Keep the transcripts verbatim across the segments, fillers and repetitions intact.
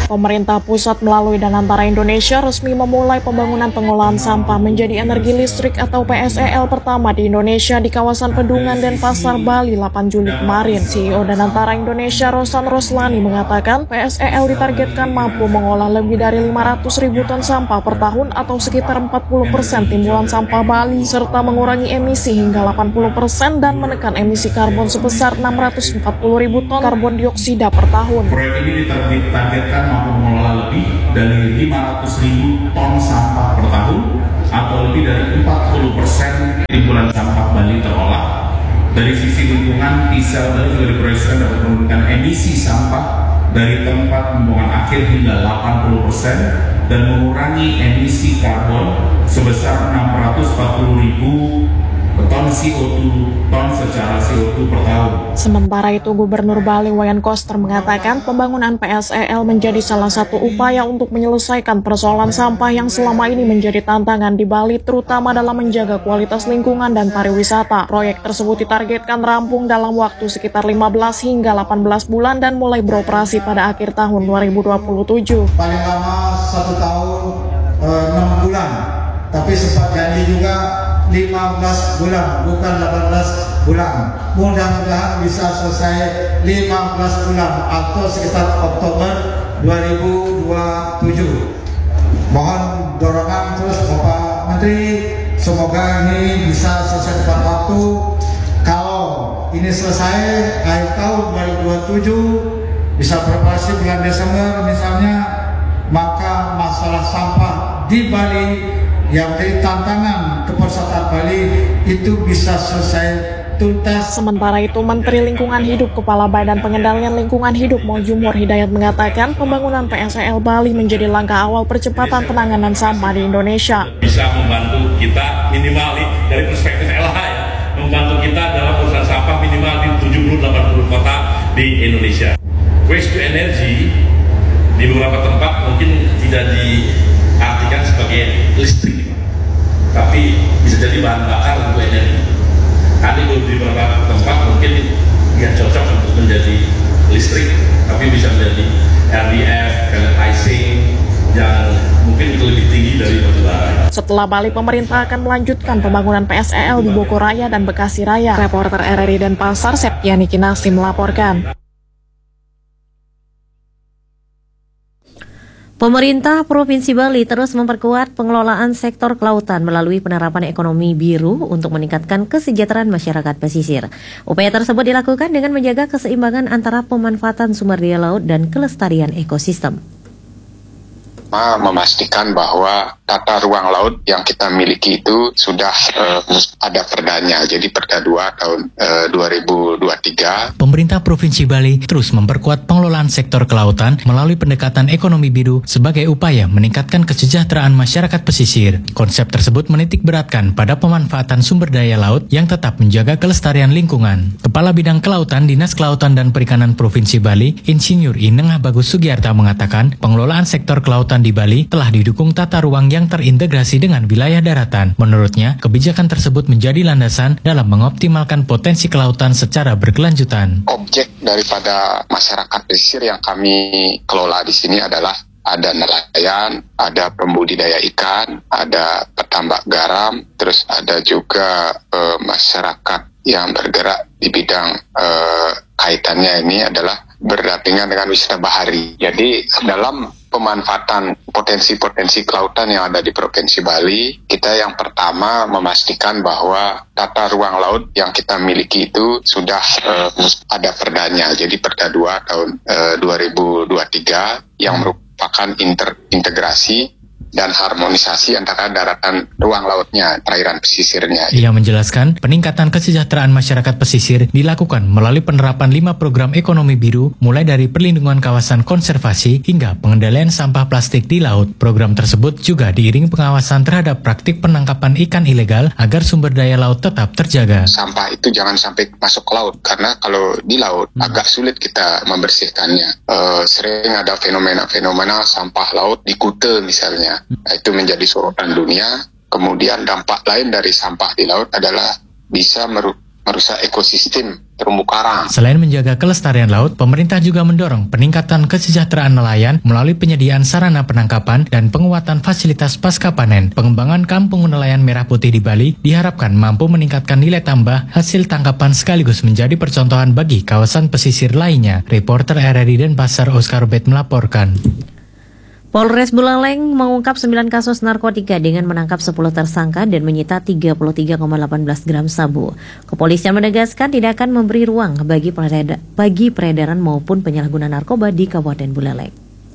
Pemerintah pusat melalui Dan Antara Indonesia resmi memulai pembangunan pengolahan sampah menjadi energi listrik atau P S E L pertama di Indonesia di kawasan Pedungan Denpasar, Bali delapan Juli kemarin. C E O Dan Antara Indonesia Rosan Roslani mengatakan P S E L ditargetkan mampu mengolah lebih dari lima ratus ribu ton sampah per tahun atau sekitar empat puluh persen timbulan sampah Bali, serta mengurangi emisi hingga delapan puluh persen dan menekan emisi karbon sebesar enam ratus empat puluh ribu ton karbon dioksida per tahun. Proyek ini ditargetkan mampu mengelola lebih dari lima ratus ribu ton sampah per tahun atau lebih dari empat puluh persen timbulan sampah Bali terolah. Dari sisi lingkungan, T C E L Bali juga diproyeksikan dapat menurunkan emisi sampah dari tempat pembuangan akhir hingga delapan puluh persen dan mengurangi emisi karbon sebesar enam ratus empat puluh ribu ton C O dua ton secara C O dua per tahun. Sementara itu, Gubernur Bali Wayan Koster mengatakan pembangunan P S E L menjadi salah satu upaya untuk menyelesaikan persoalan sampah yang selama ini menjadi tantangan di Bali, terutama dalam menjaga kualitas lingkungan dan pariwisata. Proyek tersebut ditargetkan rampung dalam waktu sekitar lima belas hingga delapan belas bulan dan mulai beroperasi pada akhir tahun dua ribu dua puluh tujuh. Paling lama satu tahun enam bulan, tapi sempat janji juga lima belas bulan, bukan delapan belas bulan. Mudah-mudahan bisa selesai lima belas bulan atau sekitar Oktober dua ribu dua puluh tujuh. Mohon dorongan terus Bapak Menteri, semoga ini bisa selesai tepat waktu. Kalau ini selesai akhir tahun dua ribu dua puluh tujuh, bisa beroperasi bulan Desember misalnya, maka masalah sampah di Bali yang menjadi tantangan kepesertaan Bali itu bisa selesai tuntas. Sementara itu, Menteri Lingkungan Hidup Kepala Badan Pengendalian Lingkungan Hidup Mojumur Hidayat mengatakan pembangunan P S E L Bali menjadi langkah awal percepatan penanganan sampah di Indonesia. Bisa membantu kita minimal dari perspektif L H ya, membantu kita dalam urusan sampah minimal di tujuh puluh delapan puluh kota di Indonesia. Waste to energy di beberapa tempat mungkin tidak diartikan sebagai listrik, tapi bisa jadi bahan bakar untuk energi. Ada di beberapa tempat mungkin ya cocok untuk menjadi listrik, tapi bisa menjadi R D F, pelletizing yang mungkin lebih tinggi dari batubara. Setelah Bali, pemerintah akan melanjutkan pembangunan P S E L di Bogor Raya dan Bekasi Raya. Reporter R R I Denpasar, Septiani Kinasi melaporkan. Pemerintah Provinsi Bali terus memperkuat pengelolaan sektor kelautan melalui penerapan ekonomi biru untuk meningkatkan kesejahteraan masyarakat pesisir. Upaya tersebut dilakukan dengan menjaga keseimbangan antara pemanfaatan sumber daya laut dan kelestarian ekosistem. Memastikan bahwa tata ruang laut yang kita miliki itu sudah uh, ada perdanya, jadi Perda dua tahun uh, dua ribu dua puluh tiga. Pemerintah Provinsi Bali terus memperkuat pengelolaan sektor kelautan melalui pendekatan ekonomi biru sebagai upaya meningkatkan kesejahteraan masyarakat pesisir. Konsep tersebut menitik beratkan pada pemanfaatan sumber daya laut yang tetap menjaga kelestarian lingkungan. Kepala Bidang Kelautan Dinas Kelautan dan Perikanan Provinsi Bali, Insinyur Inengah Bagus Sugiarta mengatakan pengelolaan sektor kelautan di Bali telah didukung tata ruang yang terintegrasi dengan wilayah daratan. Menurutnya, kebijakan tersebut menjadi landasan dalam mengoptimalkan potensi kelautan secara berkelanjutan. Objek daripada masyarakat pesisir yang kami kelola di sini adalah ada nelayan, ada pembudidaya ikan, ada petambak garam, terus ada juga e, masyarakat yang bergerak di bidang e, kaitannya ini adalah berdampingan dengan wisata bahari. Jadi dalam pemanfaatan potensi-potensi kelautan yang ada di Provinsi Bali, kita yang pertama memastikan bahwa tata ruang laut yang kita miliki itu sudah uh, ada perdanya, jadi Perda dua tahun uh, dua ribu dua puluh tiga yang merupakan interintegrasi dan harmonisasi antara daratan ruang lautnya, perairan pesisirnya. Ia menjelaskan peningkatan kesejahteraan masyarakat pesisir dilakukan melalui penerapan lima program ekonomi biru, mulai dari perlindungan kawasan konservasi hingga pengendalian sampah plastik di laut. Program tersebut juga diiringi pengawasan terhadap praktik penangkapan ikan ilegal agar sumber daya laut tetap terjaga. Sampah itu jangan sampai masuk ke laut, karena kalau di laut hmm. agak sulit kita membersihkannya. Uh, sering ada fenomena-fenomena sampah laut di Kute misalnya. Nah, itu menjadi sorotan dunia. Kemudian dampak lain dari sampah di laut adalah bisa meru- merusak ekosistem terumbu karang. Selain menjaga kelestarian laut, pemerintah juga mendorong peningkatan kesejahteraan nelayan melalui penyediaan sarana penangkapan dan penguatan fasilitas pasca panen. Pengembangan kampung nelayan merah putih di Bali diharapkan mampu meningkatkan nilai tambah hasil tangkapan sekaligus menjadi percontohan bagi kawasan pesisir lainnya. Reporter R R I Denpasar Oscar Bet melaporkan. Polres Buleleng mengungkap sembilan kasus narkotika dengan menangkap sepuluh tersangka dan menyita tiga puluh tiga koma satu delapan gram sabu. Kepolisian menegaskan tidak akan memberi ruang bagi, pereda- bagi peredaran maupun penyalahgunaan narkoba di Kabupaten Buleleng.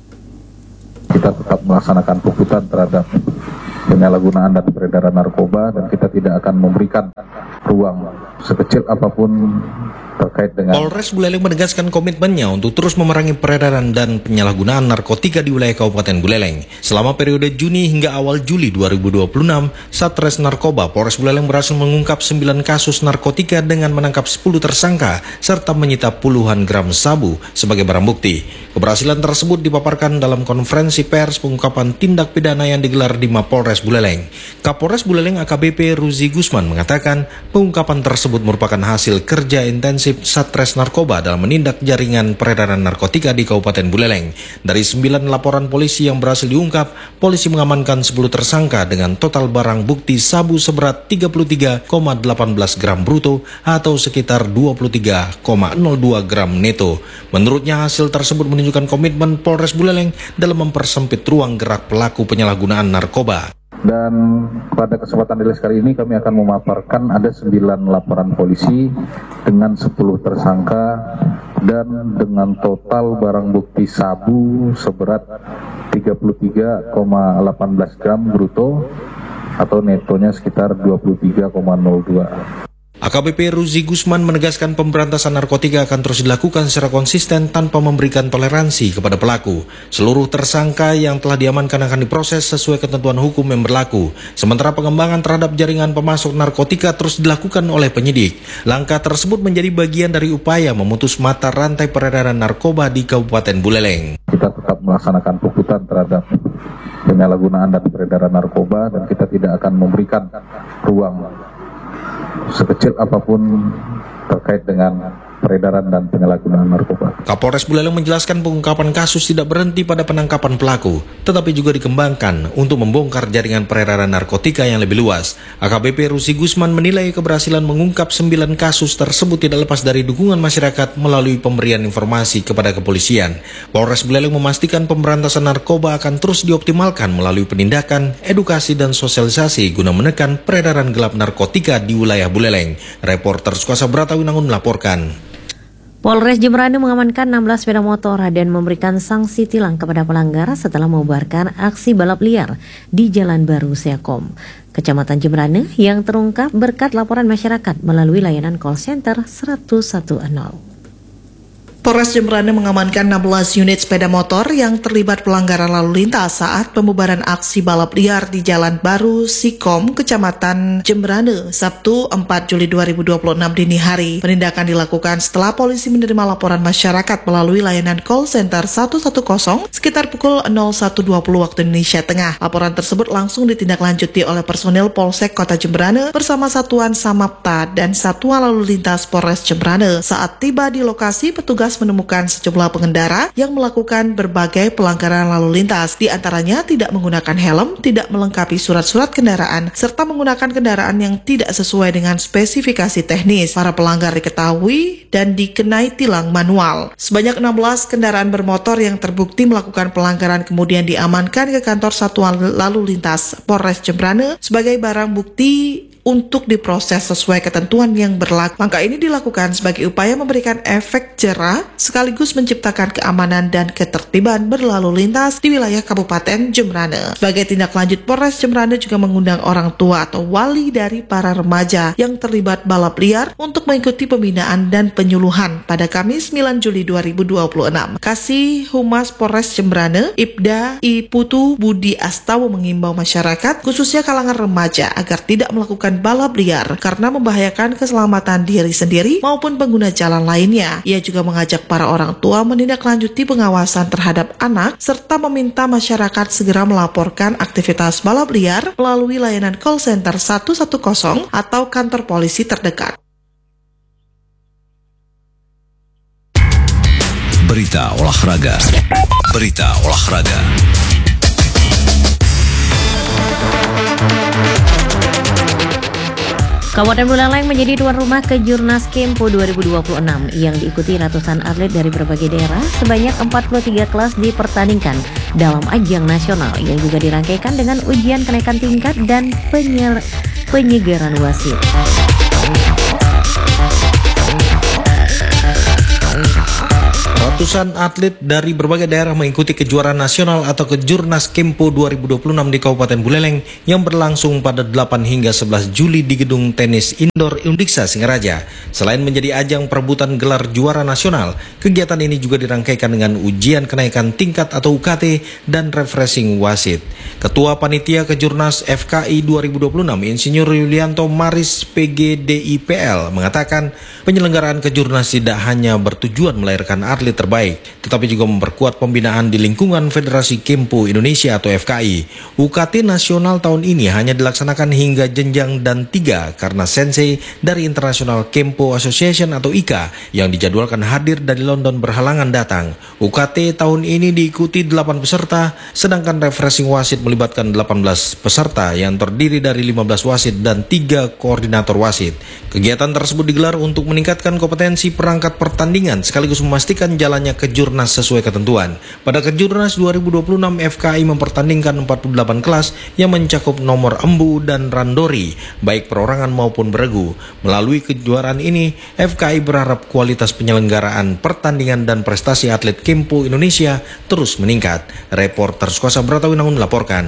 Kita tetap melaksanakan tuntutan terhadap penyalahgunaan dan peredaran narkoba dan kita tidak akan memberikan ruang sekecil apapun terkait dengan. Polres Buleleng menegaskan komitmennya untuk terus memerangi peredaran dan penyalahgunaan narkotika di wilayah Kabupaten Buleleng. Selama periode Juni hingga awal Juli dua ribu dua puluh enam, Satres Narkoba Polres Buleleng berhasil mengungkap sembilan kasus narkotika dengan menangkap sepuluh tersangka serta menyita puluhan gram sabu sebagai barang bukti. Keberhasilan tersebut dipaparkan dalam konferensi pers pengungkapan tindak pidana yang digelar di Mapolres Buleleng. Kapolres Buleleng A K B P Ruzi Gusman mengatakan pengungkapan tersebut merupakan hasil kerja intensif Satres Narkoba dalam menindak jaringan peredaran narkotika di Kabupaten Buleleng. Dari sembilan laporan polisi yang berhasil diungkap, polisi mengamankan sepuluh tersangka dengan total barang bukti sabu seberat tiga puluh tiga koma satu delapan gram bruto atau sekitar dua puluh tiga koma nol dua gram neto. Menurutnya hasil tersebut menunjukkan komitmen Polres Buleleng dalam mempersempit ruang gerak pelaku penyalahgunaan narkoba. Dan pada kesempatan rilis kali ini kami akan memaparkan ada sembilan laporan polisi dengan sepuluh tersangka dan dengan total barang bukti sabu seberat tiga puluh tiga koma satu delapan gram bruto atau netonya sekitar dua puluh tiga koma nol dua. A K B P Ruzi Gusman menegaskan pemberantasan narkotika akan terus dilakukan secara konsisten tanpa memberikan toleransi kepada pelaku. Seluruh tersangka yang telah diamankan akan diproses sesuai ketentuan hukum yang berlaku. Sementara pengembangan terhadap jaringan pemasok narkotika terus dilakukan oleh penyidik. Langkah tersebut menjadi bagian dari upaya memutus mata rantai peredaran narkoba di Kabupaten Buleleng. Kita tetap melaksanakan tuntutan terhadap penyalahgunaan dan peredaran narkoba dan kita tidak akan memberikan ruang sekecil apapun terkait dengan peredaran dan penyalahgunaan narkoba. Kapolres Buleleng menjelaskan pengungkapan kasus tidak berhenti pada penangkapan pelaku, tetapi juga dikembangkan untuk membongkar jaringan peredaran narkotika yang lebih luas. A K B P Ruzi Gusman menilai keberhasilan mengungkap sembilan kasus tersebut tidak lepas dari dukungan masyarakat melalui pemberian informasi kepada kepolisian. Polres Buleleng memastikan pemberantasan narkoba akan terus dioptimalkan melalui penindakan, edukasi, dan sosialisasi guna menekan peredaran gelap narkotika di wilayah Buleleng. Reporter Sukasa Bratawinangun melaporkan. Polres Jemberane mengamankan enam belas sepeda motor dan memberikan sanksi tilang kepada pelanggar setelah membubarkan aksi balap liar di Jalan Baru Seakom, Kecamatan Jemberane yang terungkap berkat laporan masyarakat melalui layanan call center seratus sepuluh. Polres Jemberane mengamankan enam belas unit sepeda motor yang terlibat pelanggaran lalu lintas saat pembubaran aksi balap liar di Jalan Baru Sikom, Kecamatan Jemberane, Sabtu empat Juli dua ribu dua puluh enam dini hari. Penindakan dilakukan setelah polisi menerima laporan masyarakat melalui layanan call center seratus sepuluh sekitar pukul nol satu dua puluh waktu Indonesia Tengah. Laporan tersebut langsung ditindaklanjuti oleh personil Polsek Kota Jemberane bersama Satuan Samapta dan Satuan Lalu Lintas Polres Jemberane. Saat tiba di lokasi, petugas menemukan sejumlah pengendara yang melakukan berbagai pelanggaran lalu lintas, di antaranya tidak menggunakan helm, tidak melengkapi surat-surat kendaraan, serta menggunakan kendaraan yang tidak sesuai dengan spesifikasi teknis. Para pelanggar diketahui dan dikenai tilang manual. Sebanyak enam belas kendaraan bermotor yang terbukti melakukan pelanggaran kemudian diamankan ke kantor Satuan Lalu Lintas Polres Jemberane sebagai barang bukti untuk diproses sesuai ketentuan yang berlaku. Langkah ini dilakukan sebagai upaya memberikan efek jera sekaligus menciptakan keamanan dan ketertiban berlalu lintas di wilayah Kabupaten Jemberane. Sebagai tindak lanjut, Polres Jemberane juga mengundang orang tua atau wali dari para remaja yang terlibat balap liar untuk mengikuti pembinaan dan penyuluhan pada Kamis sembilan Juli dua ribu dua puluh enam. Kasih Humas Polres Jemberane, Ibda I Putu Budi Astawa mengimbau masyarakat, khususnya kalangan remaja, agar tidak melakukan balap liar karena membahayakan keselamatan diri sendiri maupun pengguna jalan lainnya. Ia juga mengajak para orang tua menindaklanjuti pengawasan terhadap anak serta meminta masyarakat segera melaporkan aktivitas balap liar melalui layanan call center seratus sepuluh atau kantor polisi terdekat. Berita olahraga. Berita olahraga. Kabupaten Buleleng menjadi tuan rumah Kejurnas Kempo dua ribu dua puluh enam yang diikuti ratusan atlet dari berbagai daerah. Sebanyak empat puluh tiga kelas dipertandingkan dalam ajang nasional yang juga dirangkaikan dengan ujian kenaikan tingkat dan penyer- penyegaran wasit. Ratusan atlet dari berbagai daerah mengikuti kejuaraan nasional atau Kejurnas Kempo dua ribu dua puluh enam di Kabupaten Buleleng yang berlangsung pada delapan hingga sebelas Juli di Gedung Tenis Indoor Undiksa Singaraja. Selain menjadi ajang perebutan gelar juara nasional, kegiatan ini juga dirangkaikan dengan ujian kenaikan tingkat atau U K T dan refreshing wasit. Ketua Panitia Kejurnas F K I dua ribu dua puluh enam, Insinyur Yulianto Maris P G D I P L mengatakan penyelenggaraan Kejurnas tidak hanya bertujuan melahirkan atlet terbaik, tetapi juga memperkuat pembinaan di lingkungan Federasi Kempo Indonesia atau F K I. U K T nasional tahun ini hanya dilaksanakan hingga jenjang dan tiga karena sensei dari International Kempo Association atau I K A yang dijadwalkan hadir dari London berhalangan datang. U K T tahun ini diikuti delapan peserta, sedangkan refreshing wasit melibatkan delapan belas peserta yang terdiri dari lima belas wasit dan tiga koordinator wasit. Kegiatan tersebut digelar untuk meningkatkan kompetensi perangkat pertandingan sekaligus memastikan jalannya Kejurnas sesuai ketentuan. Pada Kejurnas dua ribu dua puluh enam, F K I mempertandingkan empat puluh delapan kelas yang mencakup nomor embu dan randori, baik perorangan maupun beregu. Melalui kejuaraan ini, F K I berharap kualitas penyelenggaraan pertandingan dan prestasi atlet Kempo Indonesia terus meningkat. Reporter Sukosa Bratawinangun melaporkan.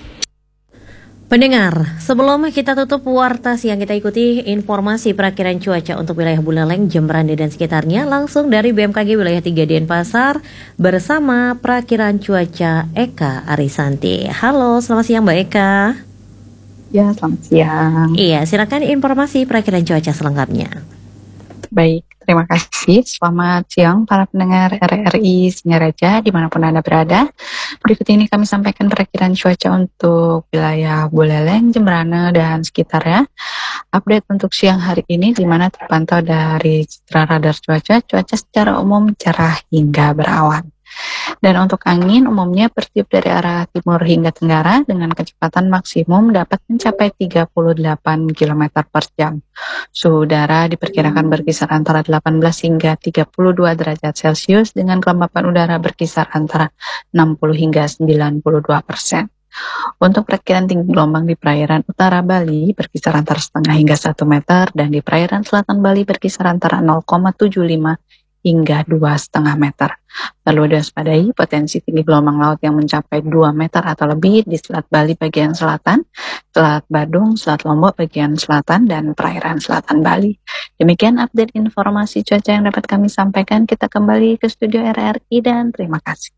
Pendengar, sebelum kita tutup warta siang, kita ikuti informasi perakiran cuaca untuk wilayah Buleleng, Jembrane dan sekitarnya langsung dari B M K G wilayah tiga Denpasar bersama perakiran cuaca Eka Arisanti. Halo, selamat siang Mbak Eka. Ya, selamat siang. Iya, silakan informasi perakiran cuaca selengkapnya. Baik, terima kasih. Selamat siang para pendengar R R I Singaraja dimanapun Anda berada. Berikut ini kami sampaikan perakiran cuaca untuk wilayah Buleleng, Jembrane, dan sekitarnya. Update untuk siang hari ini di mana terpantau dari citra radar cuaca, cuaca secara umum cerah hingga berawan. Dan untuk angin umumnya bertiup dari arah timur hingga tenggara dengan kecepatan maksimum dapat mencapai tiga puluh delapan kilometer per jam. Suhu udara diperkirakan berkisar antara delapan belas hingga tiga puluh dua derajat Celcius dengan kelembapan udara berkisar antara enam puluh hingga sembilan puluh dua persen. Untuk perkiraan tinggi gelombang di perairan utara Bali berkisar antara setengah hingga satu meter dan di perairan selatan Bali berkisar antara nol koma tujuh lima hingga dua koma lima meter. Perlu diwaspadai potensi tinggi gelombang laut yang mencapai dua meter atau lebih di Selat Bali bagian selatan, Selat Badung, Selat Lombok bagian selatan, dan perairan selatan Bali. Demikian update informasi cuaca yang dapat kami sampaikan. Kita kembali ke studio R R I dan terima kasih.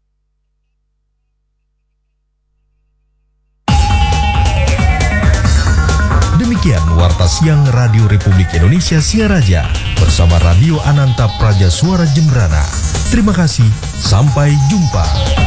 Demikian Warta Siang Radio Republik Indonesia Singaraja bersama Radio Ananta Praja Suara Jembrana. Terima kasih, sampai jumpa.